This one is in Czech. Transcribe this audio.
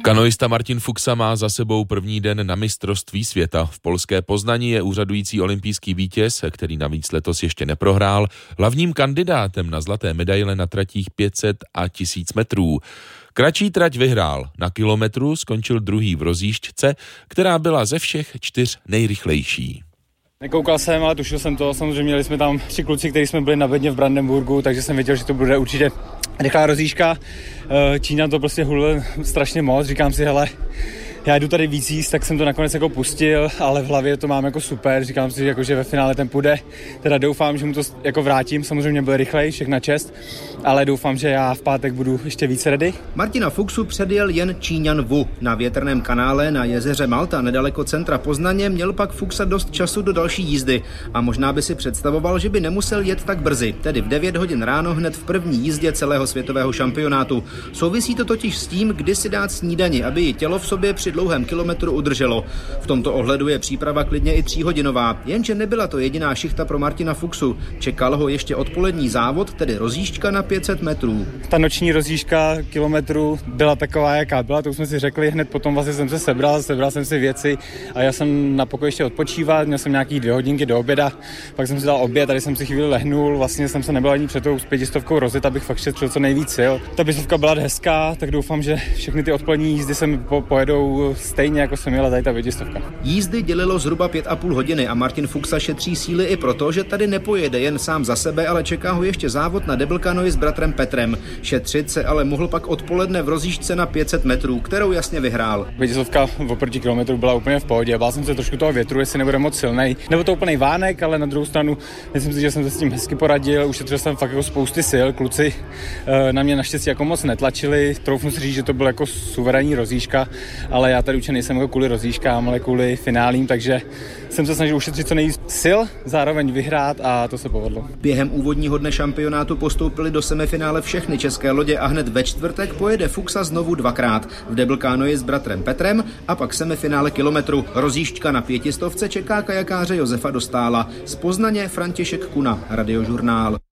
Kanoista Martin Fuxa má za sebou první den na mistrovství světa. V polské Poznani je úřadující olympijský vítěz, který navíc letos ještě neprohrál, hlavním kandidátem na zlaté medaile na tratích 500 a 1000 metrů. Kratší trať vyhrál. Na kilometru skončil druhý v rozjížďce, která byla ze všech 4 nejrychlejší. Nekoukal jsem, ale tušil jsem to. Samozřejmě měli jsme tam 3 kluci, kteří jsme byli na bedně v Brandenburgu, takže jsem věděl, že to bude určitě rychlá rozjížďka. Číňan to prostě hulil strašně moc. Říkám si, hele, já jdu tady víc jíst, tak jsem to nakonec jako pustil, ale v hlavě to mám jako super. Říkám si, jako, že ve finále ten půjde. Teda doufám, že mu to jako vrátím. Samozřejmě byl rychlej, všechna čest, ale doufám, že já v pátek budu ještě více ready. Martina Fuxu předjel jen Číňan Wu. Na větrném kanále na jezeře Malta nedaleko centra Poznaně měl pak Fuxa dost času do další jízdy a možná by si představoval, že by nemusel jet tak brzy, tedy v 9 hodin ráno hned v první jízdě celého světového šampionátu. Souvisí to totiž s tím, kdy si dát snídani, aby ji tělo v sobě při dlouhém kilometru udrželo. V tomto ohledu je příprava klidně i 3hodinová, jenže nebyla to jediná šichta pro Martina Fuxu. Čekal ho ještě odpolední závod, tedy rozjížďka na 500 metrů. Ta noční rozjížďka kilometru byla taková, jaká byla, to už jsme si řekli, hned potom vlastně jsem se sebral jsem si věci a já jsem na pokoji ještě odpočívat, měl jsem nějaký 2 hodinky do oběda, pak jsem si dal oběd, tady jsem si chvíli lehnul, vlastně jsem se nebyl ani před tou 500 rozjet, abych fakt šetřil co nejvíc sil. Ta 500 byla hezká, tak doufám, že všechny ty odpolední jízdy se mi pojedou stejně, jako jsem jela tady ta 500. Jízdy dělilo zhruba 5,5 hodiny a Martin Fuxa šetří síly i proto, že tady nepojede jen sám za sebe, ale čeká ho ještě závod na double canoe s bratrem Petrem. Šetřit se ale mohl pak odpoledne v rozjížďce na 500 metrů, kterou jasně vyhrál. 500 oproti kilometru byla úplně v pohodě. Bál jsem se trošku toho větru, jestli nebude moc silnej. Nebo to úplnej vánek, ale na druhou stranu myslím si, že jsem se s tím hezky poradil. Ušetřil jsem fakt jako spousty sil. Kluci na mě naštěstí jako moc netlačili. Troufnu si říct, že to byl jako suverénní rozjížďka, ale já tady určitě nejsem jako kvůli rozjížďkám, ale kvůli finálím, takže jsem se snažil ušetřit co nejvíc sil, zároveň vyhrát a to se povedlo. Během úvodního dne šampionátu postoupili do semifinále všechny české lodě a hned ve čtvrtek pojede Fuxa znovu 2krát. V double canoe s bratrem Petrem a pak semifinále kilometru. Rozjížďka na 500 čeká kajakáře Josefa Dostála. Z Poznaně František Kuna, Radiožurnál.